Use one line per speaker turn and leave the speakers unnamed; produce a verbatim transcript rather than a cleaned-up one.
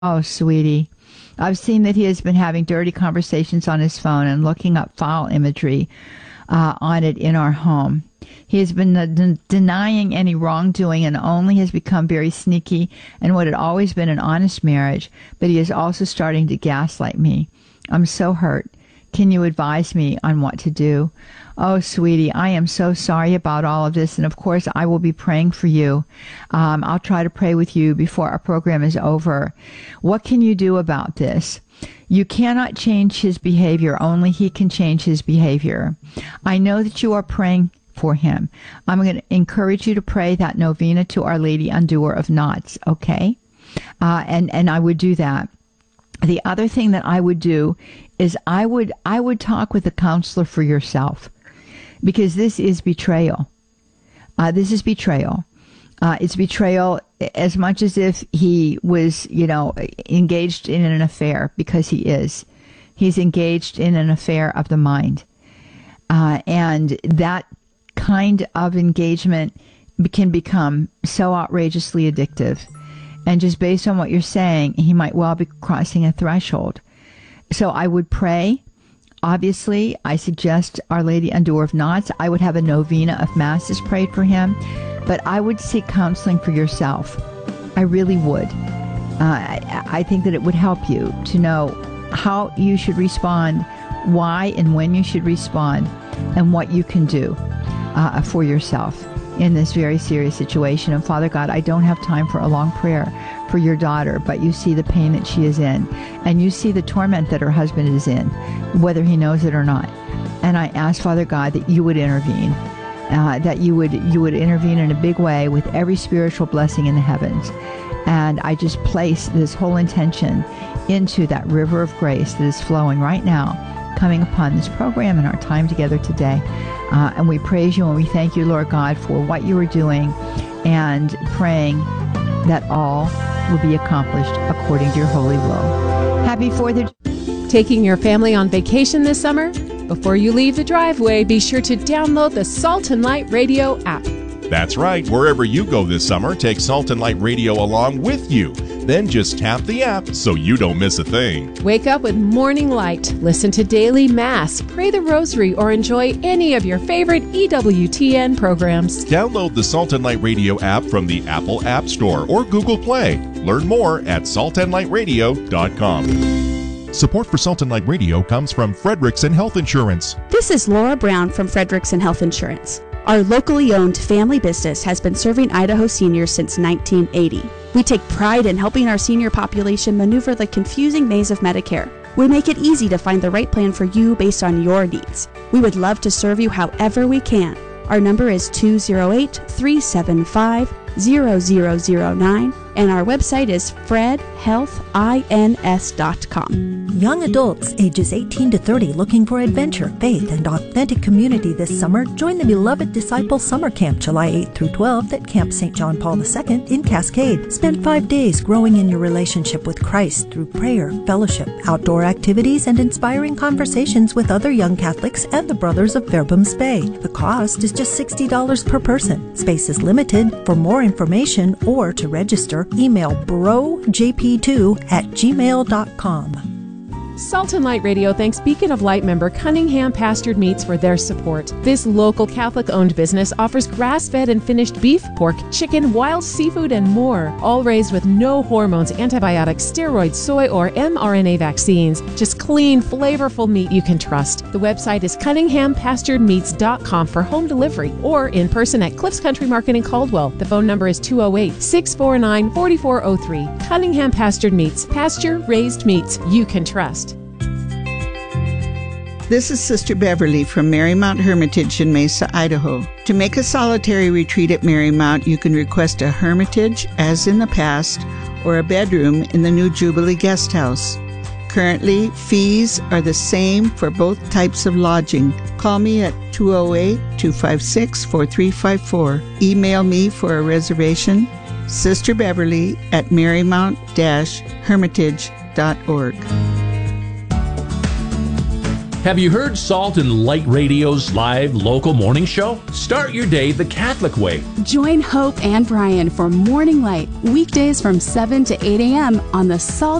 Oh, sweetie. I've seen that he has been having dirty conversations on his phone and looking up foul imagery uh, on it in our home. He has been uh, de- denying any wrongdoing and only has become very sneaky in what had always been an honest marriage, but he is also starting to gaslight me. I'm so hurt. Can you advise me on what to do? Oh, sweetie, I am so sorry about all of this, and of course I will be praying for you. Um, I'll try to pray with you before our program is over. What can you do about this? You cannot change his behavior. Only he can change his behavior. I know that you are praying for him. I'm going to encourage you to pray that novena to Our Lady Undoer of Knots, okay? Uh, and, and I would do that. The other thing that I would do is I would I would talk with a counselor for yourself, because this is betrayal. Uh, this is betrayal. Uh, it's betrayal as much as if he was, you know, engaged in an affair, because he is. He's engaged in an affair of the mind. Uh, and that kind of engagement can become so outrageously addictive. And just based on what you're saying, he might well be crossing a threshold. So I would pray. Obviously, I suggest Our Lady Undoer of Knots. I would have a novena of masses prayed for him. But I would seek counseling for yourself. I really would. Uh, I, I think that it would help you to know how you should respond, why and when you should respond, and what you can do uh, for yourself in this very serious situation. And Father God, I don't have time for a long prayer for your daughter, but you see the pain that she is in, and you see the torment that her husband is in, whether he knows it or not. And I ask, Father God, that you would intervene, uh, that you would you would intervene in a big way with every spiritual blessing in the heavens. And I just place this whole intention into that river of grace that is flowing right now, coming upon this program and our time together today. Uh, and we praise you and we thank you, Lord God, for what you are doing, and praying that all will be accomplished according to your holy will. Happy fourth of July.
Taking your family on vacation this summer? Before you leave the driveway, be sure to download the Salt and Light Radio app.
That's right. Wherever you go this summer, take Salt and Light Radio along with you. Then just tap the app so you don't miss a thing.
Wake up with Morning Light, listen to Daily Mass, pray the Rosary, or enjoy any of your favorite E W T N programs.
Download the Salt and Light Radio app from the Apple App Store or Google Play. Learn more at salt and light radio dot com. Support for Salt and Light Radio comes from Frederickson Health Insurance.
This is Laura Brown from Frederickson Health Insurance. Our locally owned family business has been serving Idaho seniors since nineteen eighty. We take pride in helping our senior population maneuver the confusing maze of Medicare. We make it easy to find the right plan for you based on your needs. We would love to serve you however we can. Our number is two oh eight, three seven five, zero zero zero nine, and our website is fred health ins dot com.
Young adults ages eighteen to thirty looking for adventure, faith, and authentic community this summer, join the Beloved Disciple Summer Camp July eighth through twelfth at Camp Saint John Paul the Second in Cascade. Spend five days growing in your relationship with Christ through prayer, fellowship, outdoor activities, and inspiring conversations with other young Catholics and the Brothers of Fairbanks Bay. The cost is just sixty dollars per person. Space is limited. For more information or to register, email bro j p two at gmail dot com.
Salt and Light Radio thanks Beacon of Light member Cunningham Pastured Meats for their support. This local Catholic-owned business offers grass-fed and finished beef, pork, chicken, wild seafood, and more, all raised with no hormones, antibiotics, steroids, soy, or mRNA vaccines. Just clean, flavorful meat you can trust. The website is cunningham pastured meats dot com for home delivery or in person at Cliffs Country Market in Caldwell. The phone number is two oh eight, six four nine, four four oh three. Cunningham Pastured Meats, pasture-raised meats you can trust.
This is Sister Beverly from Marymount Hermitage in Mesa, Idaho. To make a solitary retreat at Marymount, you can request a hermitage, as in the past, or a bedroom in the new Jubilee Guest House. Currently, fees are the same for both types of lodging. Call me at two oh eight, two five six, four three five four. Email me for a reservation, Sister Beverly at marymount dash hermitage dot org.
Have you heard Salt and Light Radio's live local morning show? Start your day the Catholic way.
Join Hope and Brian for Morning Light, weekdays from seven to eight a.m. on the Salt